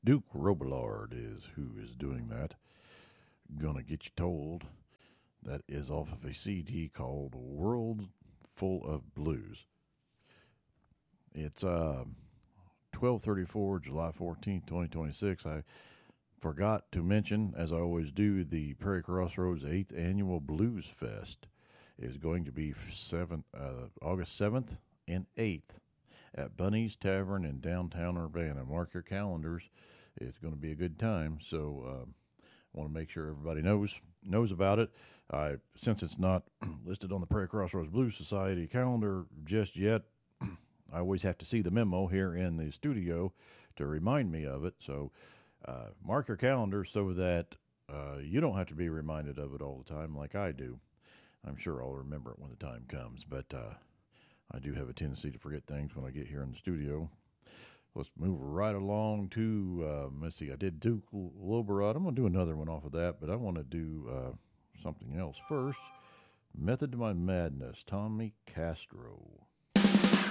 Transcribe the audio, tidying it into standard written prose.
Duke Robillard is who is doing that. Gonna Get You Told. That is off of a CD called World Full of Blues. It's 12:34, July 14th, 2026. I forgot to mention, as I always do, the Prairie Crossroads 8th Annual Blues Fest is going to be August 7th and 8th at Bunny's Tavern in downtown Urbana. Mark your calendars. It's going to be a good time. So I want to make sure everybody knows about it. Since it's not listed on the Prairie Crossroads Blues Society calendar just yet, I always have to see the memo here in the studio to remind me of it. So mark your calendar so that you don't have to be reminded of it all the time like I do. I'm sure I'll remember it when the time comes, but I do have a tendency to forget things when I get here in the studio. Let's move right along to, let's see, I did Duke Loberod. I'm going to do another one off of that, but I want to do something else first. Method to My Madness, Tommy Castro.